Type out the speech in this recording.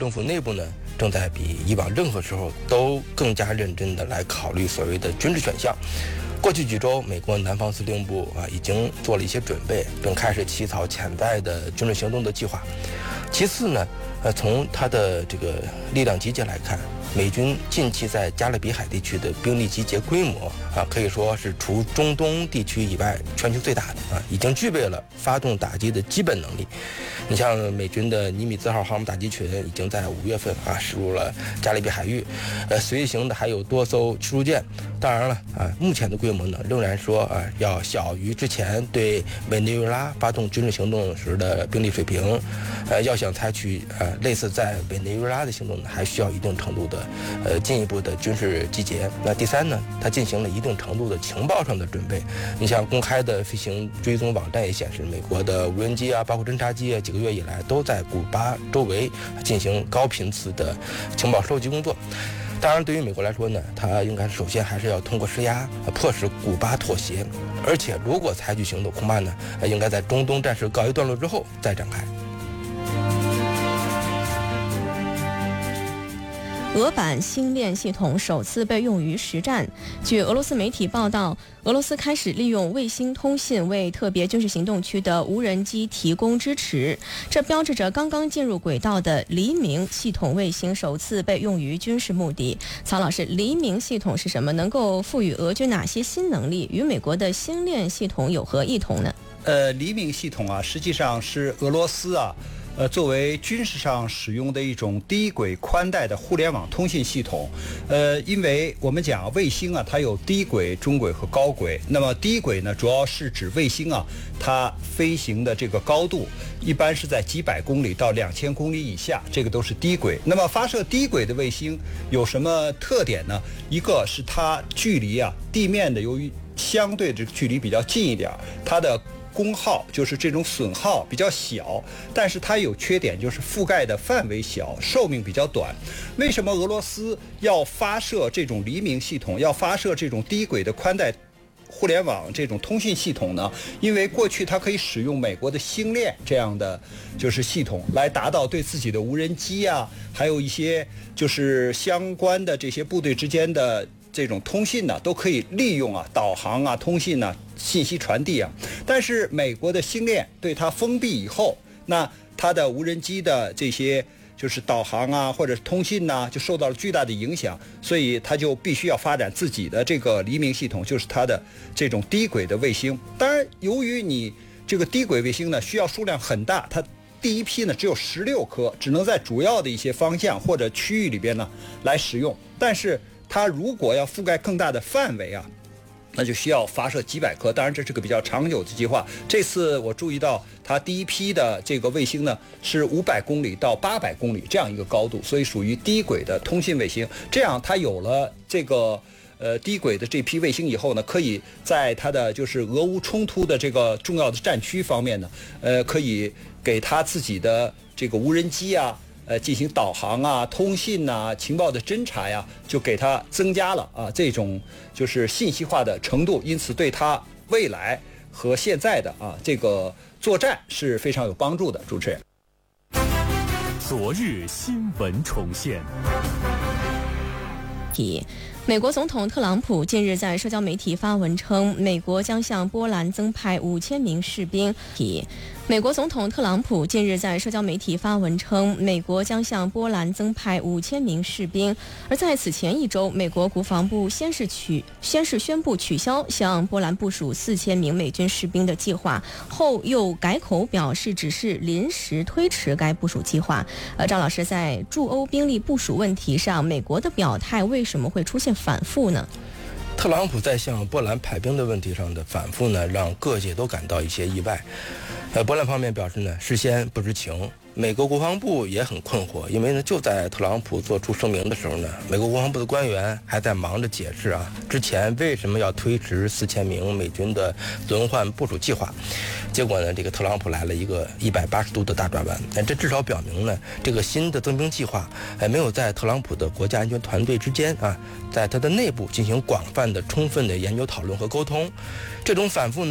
政府内部呢，正在比以往任何时候都更加认真地来考虑所谓的军事选项。过去几周，美国南方司令部已经做了一些准备，并开始起草潜在的军事行动的计划。其次呢，从它的这个力量集结来看，美军近期在加勒比海地区的兵力集结规模可以说是除中东地区以外全球最大的已经具备了发动打击的基本能力。你像美军的尼米兹号航母打击群已经在5月份驶入了加勒比海域，随行的还有多艘驱逐舰。当然了目前的规模呢，仍然说要小于之前对委内瑞拉发动军事行动时的兵力水平。要想采取类似在委内瑞拉的行动呢，还需要一定程度的进一步的军事集结。那第三呢，它进行了一定程度的情报上的准备。你像公开的飞行追踪网站也显示，美国的无人机包括侦察机几个月以来都在古巴周围进行高频次的情报收集工作。当然，对于美国来说呢，它应该首先还是要通过施压迫使古巴妥协，而且如果采取行动，恐怕呢应该在中东战事告一段落之后再展开。 俄版星链系统首次被用于实战。据俄罗斯媒体报道，俄罗斯开始利用卫星通信为特别军事行动区的无人机提供支持，这标志着刚刚进入轨道的黎明系统卫星首次被用于军事目的。曹老师，黎明系统是什么？能够赋予俄军哪些新能力？与美国的星链系统有何异同呢？ 黎明系统实际上是俄罗斯作为军事上使用的一种低轨宽带的互联网通信系统。因为我们讲卫星它有低轨、中轨和高轨。那么低轨呢，主要是指卫星它飞行的这个高度一般是在几百公里到2000公里以下，这个都是低轨。那么发射低轨的卫星有什么特点呢？一个是它距离地面的由于相对这个距离比较近一点，它的功耗就是这种损耗比较小，但是它有缺点，就是覆盖的范围小，寿命比较短。为什么俄罗斯要发射这种黎明系统，要发射这种低轨的宽带互联网这种通信系统呢？因为过去它可以使用美国的星链这样的就是系统来达到对自己的无人机还有一些就是相关的这些部队之间的这种通信都可以利用导航通信信息传递但是美国的星链对它封闭以后，那它的无人机的这些就是导航或者通信就受到了巨大的影响，所以它就必须要发展自己的这个黎明系统，就是它的这种低轨的卫星。当然，由于你这个低轨卫星呢需要数量很大，它第一批呢只有16颗，只能在主要的一些方向或者区域里边呢来使用。但是它如果要覆盖更大的范围那就需要发射几百颗，当然这是个比较长久的计划。这次我注意到它第一批的这个卫星呢是500公里到800公里这样一个高度，所以属于低轨的通信卫星。这样它有了这个低轨的这批卫星以后呢，可以在它的就是俄乌冲突的这个重要的战区方面呢，可以给它自己的这个无人机进行导航通信情报的侦查就给它增加了这种就是信息化的程度，因此对它未来和现在的这个作战是非常有帮助的。主持人， 昨日新闻重现。 美国总统特朗普近日在社交媒体发文称，美国将向波兰增派5000名士兵。美国总统特朗普近日在社交媒体发文称，美国将向波兰增派5000名士兵。而在此前一周，美国国防部先是宣布取消向波兰部署4000名美军士兵的计划，后又改口表示只是临时推迟该部署计划。张老师，在驻欧兵力部署问题上，美国的表态为什么会出现反复呢？ 特朗普在向波兰派兵的问题上的反复呢，让各界都感到一些意外。波兰方面表示呢，事先不知情。美国国防部也很困惑，因为呢，就在特朗普做出声明的时候呢，美国国防部的官员还在忙着解释之前为什么要推迟4000名美军的轮换部署计划。结果呢，这个特朗普来了一个180度的大转弯。这至少表明呢，这个新的增兵计划没有在特朗普的国家安全团队之间在他的内部进行广泛的、充分的研究讨论和沟通。这种反复呢，